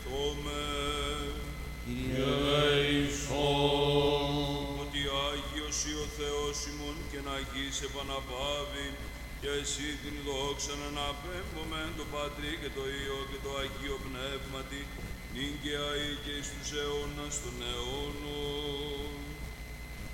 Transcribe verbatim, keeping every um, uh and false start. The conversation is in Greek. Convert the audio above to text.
ευχηθώμε. Κύριε ελέησον. Ότι Άγιος ή ο Θεός ημών και να γης επαναπάβει, και εσύ την δόξα να αναπέμπομεν το Πατρί και το Υιό και το Αγίο Πνεύματι, νυν και αεί και εις τους αιώνας των αιώνων.